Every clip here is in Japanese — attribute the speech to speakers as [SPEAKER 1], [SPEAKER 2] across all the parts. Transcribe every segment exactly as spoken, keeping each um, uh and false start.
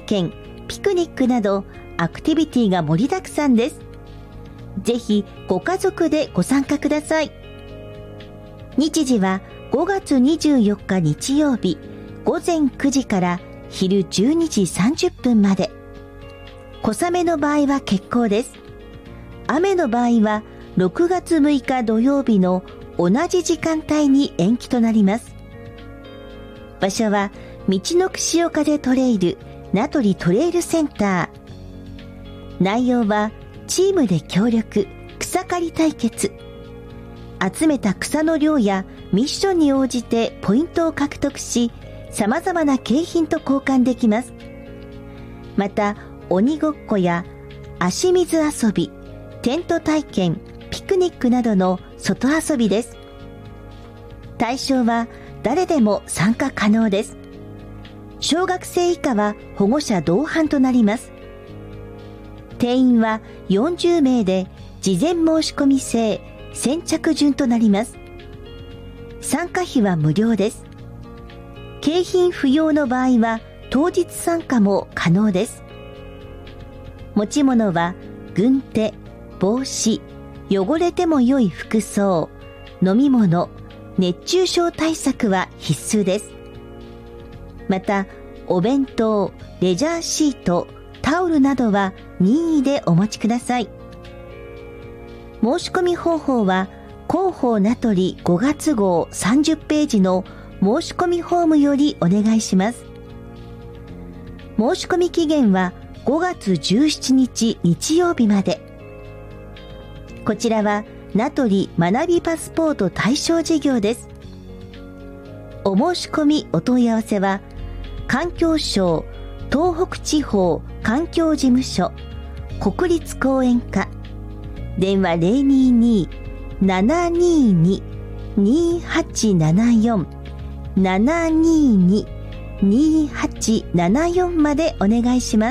[SPEAKER 1] 験、ピクニックなどアクティビティが盛りだくさんです。ぜひご家族でご参加ください。日時はごがつにじゅうよっか日曜日ごぜんくじから昼じゅうにじさんじゅっぷんまで。小雨の場合は欠航です。雨の場合はろくがつむいか土曜日の同じ時間帯に延期となります。場所はみちのく潮風トレイル名取トレイルセンター。内容はチームで協力、草刈り対決。集めた草の量やミッションに応じてポイントを獲得し、様々な景品と交換できます。また、鬼ごっこや足水遊び、テント体験、ピクニックなどの外遊びです。対象は誰でも参加可能です。小学生以下は保護者同伴となります。定員はよんじゅうめいで事前申し込み制、先着順となります。参加費は無料です。景品不要の場合は当日参加も可能です。持ち物は軍手、帽子、汚れても良い服装、飲み物、熱中症対策は必須です。また、お弁当、レジャーシート、タオルなどは任意でお持ちください。申し込み方法は、広報名取ごがつごうさんじゅっページの申し込みフォームよりお願いします。申し込み期限はごがつじゅうしちにち日曜日まで。こちらは名取学びパスポート対象事業です。お申し込みお問い合わせは、環境省東北地方環境事務所国立公園課電話 ゼロにーにー ななにーにー にーはちななよん ななにーにー にーはちななよんまでお願いします。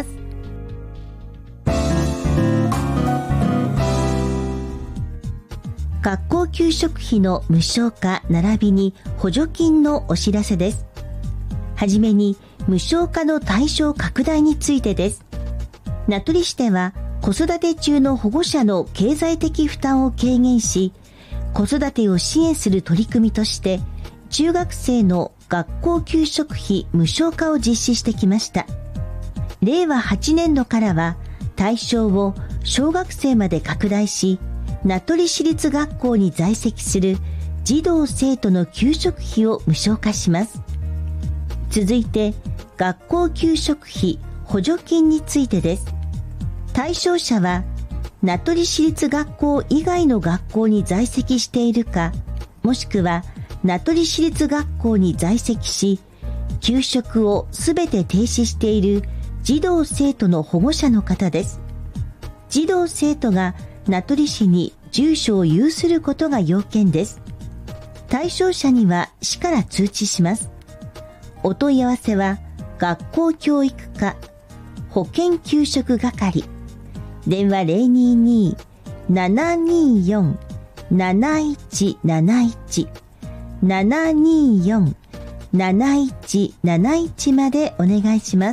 [SPEAKER 1] 学校給食費の無償化並びに補助金のお知らせです。はじめに無償化の対象拡大についてです。名取市では子育て中の保護者の経済的負担を軽減し、子育てを支援する取り組みとして、中学生の学校給食費無償化を実施してきました。れいわはちねんどからは対象を小学生まで拡大し、名取市立学校に在籍する児童生徒の給食費を無償化します。続いて、学校給食費補助金についてです。対象者は、名取市立学校以外の学校に在籍しているか、もしくは名取市立学校に在籍し、給食をすべて停止している児童生徒の保護者の方です。児童生徒が名取市に住所を有することが要件です。対象者には市から通知します。お問い合わせは、学校教育課保健給食係電話 ゼロにーにー ななにーよん なないちなないち ななにーよん なないちなないちまでお願いします。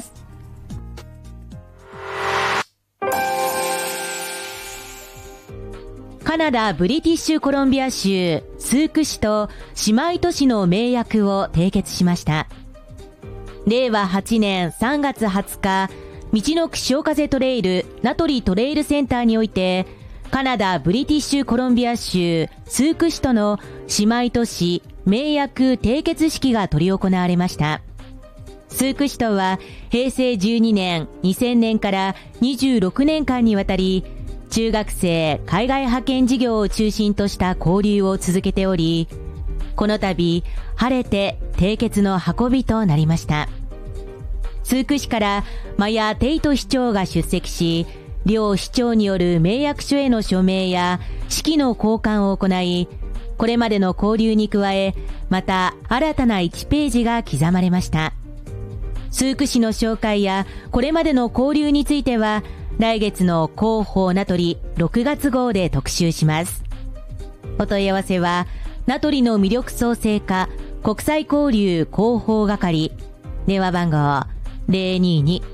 [SPEAKER 2] カナダ・ブリティッシュコロンビア州スーク市と姉妹都市の盟約を締結しました。れいわはちねんさんがつはつか、みちのく潮風トレイル名取トレイルセンターにおいて、カナダ・ブリティッシュコロンビア州スーク市との姉妹都市盟約締結式が執り行われました。スーク市とはへいせいじゅうにねん、にせんねんからにじゅうろくねんかんにわたり、中学生海外派遣事業を中心とした交流を続けており、この度晴れて締結の運びとなりました。スーク市からマヤ・テイト市長が出席し、両市長による盟約書への署名や式の交換を行い、これまでの交流に加え、また新たないちページが刻まれました。スーク市の紹介やこれまでの交流については、来月の広報名取ろくがつごうで特集します。お問い合わせは、名取の魅力創生課国際交流広報係電話番号 ゼロにーに